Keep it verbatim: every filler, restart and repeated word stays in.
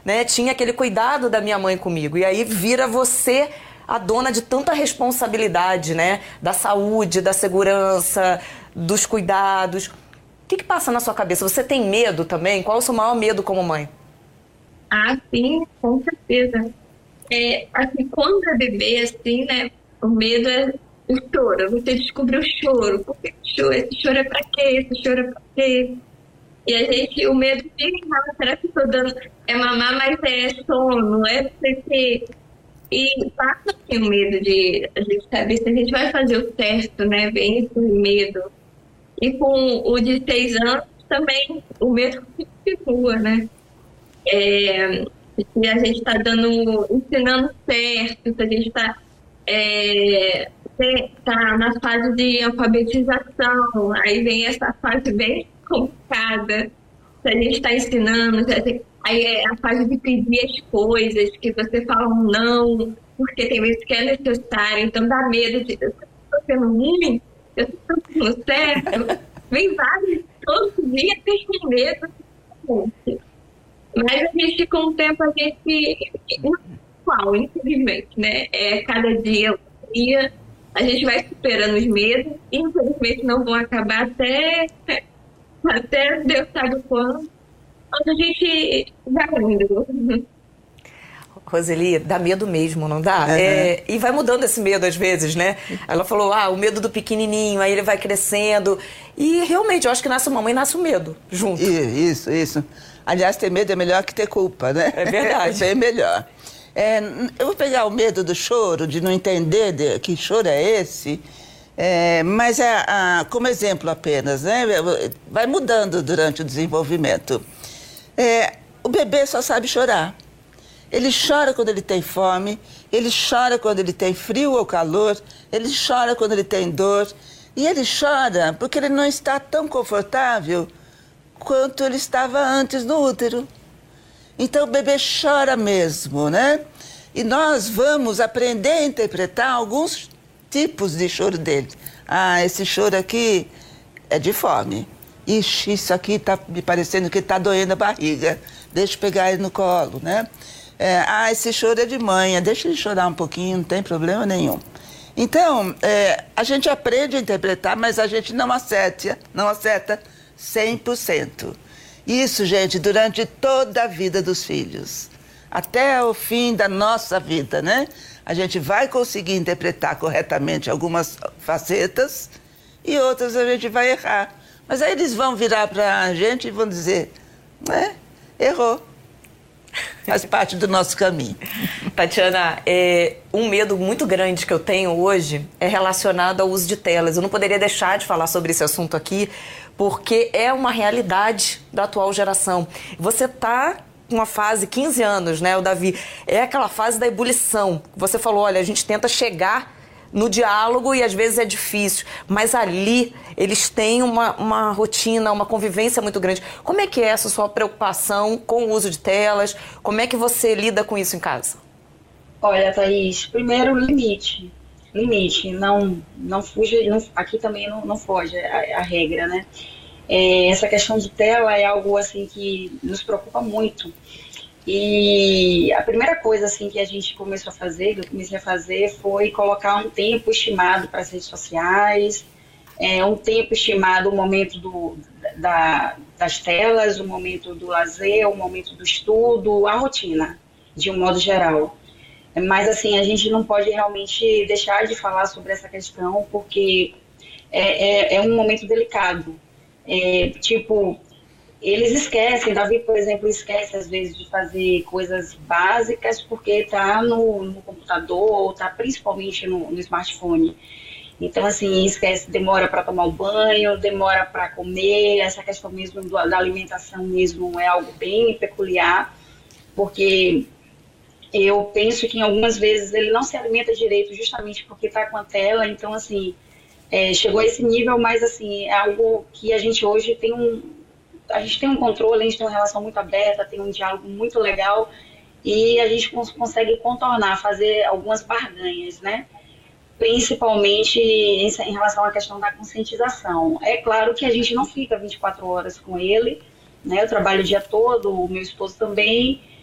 né, tinha aquele cuidado da minha mãe comigo. E aí vira você a dona de tanta responsabilidade, né? Da saúde, da segurança, dos cuidados. O que que passa na sua cabeça? Você tem medo também? Qual é o seu maior medo como mãe? Ah, sim, com certeza. É, assim, quando é bebê, assim, né? O medo é o choro. Você descobre o choro. Por que choro? Esse choro é pra quê? Esse choro é pra quê? E a gente, o medo fica, ah, será que estou dando, é mamar, mas é sono, é não sei o quê. E passa assim o medo de a gente saber se a gente vai fazer o certo, né? Vem esse medo. E com o de seis anos também o medo continua, né? É, se a gente está dando, ensinando certo, se a gente está é, tá na fase de alfabetização, aí vem essa fase bem complicada, se a gente está ensinando, se a gente- aí é a fase de pedir as coisas, que você fala um não, porque tem vezes que é necessário, então dá medo de, eu estou sendo ruim, eu estou sendo certo, vem vários, todos os dias tem medo, mas a gente, com o tempo, a gente, igual, infelizmente, né? É, cada dia, um dia, a gente vai superando os medos, e infelizmente não vão acabar até, até Deus sabe quando, quando a gente vai indo. Roseli, dá medo mesmo, não dá? Aham. É, e vai mudando esse medo às vezes, né? Ela falou, ah, o medo do pequenininho, aí ele vai crescendo. E realmente, eu acho que nasce uma mãe, nasce o medo junto. I- Isso, isso. Aliás, ter medo é melhor que ter culpa, né? É verdade. É bem melhor. É, n- eu vou pegar o medo do choro, de não entender de- que choro é esse, é, mas é, ah, como exemplo apenas, né? Vai mudando durante o desenvolvimento. É, o bebê só sabe chorar. Ele chora quando ele tem fome, ele chora quando ele tem frio ou calor, ele chora quando ele tem dor. E ele chora porque ele não está tão confortável quanto ele estava antes no útero. Então o bebê chora mesmo, né? E nós vamos aprender a interpretar alguns tipos de choro dele. Ah, esse choro aqui é de fome. Ixi, isso aqui tá me parecendo que tá doendo a barriga. Deixa eu pegar ele no colo, né? É, ah, esse choro é de manhã, deixa ele chorar um pouquinho, não tem problema nenhum. Então, é, a gente aprende a interpretar, mas a gente não acerta, não acerta cem por cento. Isso, gente, durante toda a vida dos filhos. Até o fim da nossa vida, né? A gente vai conseguir interpretar corretamente algumas facetas e outras a gente vai errar. Mas aí eles vão virar para a gente e vão dizer, né? Errou. Faz parte do nosso caminho. Tatiana, é, um medo muito grande que eu tenho hoje é relacionado ao uso de telas. Eu não poderia deixar de falar sobre esse assunto aqui, porque é uma realidade da atual geração. Você está com uma fase, quinze anos, né, o Davi? É aquela fase da ebulição. Você falou, olha, a gente tenta chegar no diálogo e às vezes é difícil, mas ali eles têm uma, uma rotina, uma convivência muito grande. Como é que é essa sua preocupação com o uso de telas? Como é que você lida com isso em casa? Olha, Thaís, primeiro limite. Limite, não, não fuja, não- aqui também não, não foge a, a regra, né? É, essa questão de tela é algo assim que nos preocupa muito. E a primeira coisa assim que a gente começou a fazer, que eu comecei a fazer, foi colocar um tempo estimado para as redes sociais, é, um tempo estimado, o momento do, da, das telas, o momento do lazer, o momento do estudo, a rotina, de um modo geral. Mas assim, a gente não pode realmente deixar de falar sobre essa questão, porque é, é, é um momento delicado. É, tipo, eles esquecem, Davi, por exemplo, esquece às vezes de fazer coisas básicas porque está no, no computador ou está principalmente no, no smartphone. Então, assim, esquece, demora para tomar o banho, demora para comer, essa questão mesmo do- da alimentação mesmo é algo bem peculiar, porque eu penso que em algumas vezes ele não se alimenta direito justamente porque está com a tela, então, assim, é, chegou a esse nível, mas, assim, é algo que a gente hoje tem um, a gente tem um controle, a gente tem uma relação muito aberta, tem um diálogo muito legal e a gente cons- consegue contornar, fazer algumas barganhas, né? Principalmente em, em relação à questão da conscientização. É claro que a gente não fica vinte e quatro horas com ele, né? Eu trabalho o dia todo, o meu esposo também,